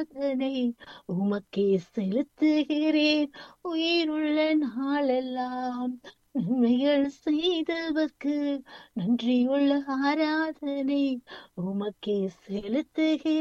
ஆராதனை உமக்கே செலுத்துகிறேன் உயிருள்ள நாளெல்லாம். நன்மைகள் செய்தவர்க்கு நன்றியுள்ள ஆராதனை உமக்கே செலுத்துகிறேன்.